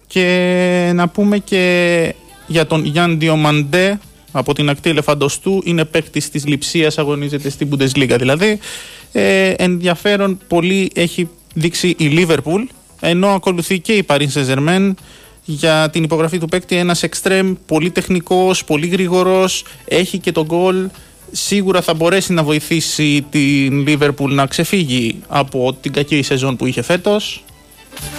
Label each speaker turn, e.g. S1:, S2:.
S1: Και να πούμε και για τον Γιάν Διομαντέ από την ακτή Ελεφαντοστού, είναι παίκτης της Λειψίας, αγωνίζεται στην Bundesliga δηλαδή. Ενδιαφέρον πολύ έχει δείξει η Liverpool, ενώ ακολουθεί και η Paris Saint-Germain για την υπογραφή του παίκτη. Ένας εξτρέμ, πολύ τεχνικός, πολύ γρήγορος, έχει και τον γκολ. Σίγουρα θα μπορέσει να βοηθήσει την Liverpool να ξεφύγει από την κακή σεζόν που είχε φέτος.